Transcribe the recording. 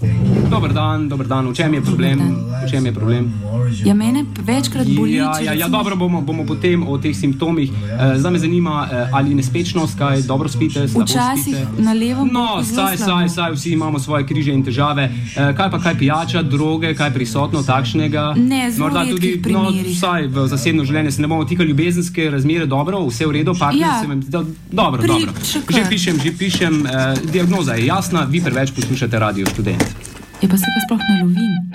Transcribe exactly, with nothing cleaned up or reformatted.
Dober dan, dober dan. V čem je problem? V čem je problem? Ja, mene večkrat boli. Ja, ja, ja, dobro, bomo, bomo potem o teh simptomih. E, zdaj me zanima, ali nespečnost, kaj dobro spite, slabo spite? Včasih na levo. No, saj, saj, saj, vsi imamo svoje križe in težave. E, kaj pa kaj pijača, droge, kaj prisotno takšnega? Ne, zelo redkih primerih. No, saj v zasebno življenje se ne bomo tikali, ljubezenske razmere, dobro, vse v redu, partner ja. se vam zdi, dobro, Pri, dobro. Že pišem, že pišem, e, diagnoza je jasna, vi preveč poslušate Radio Študent. Je pa se pa sploh ne lovim.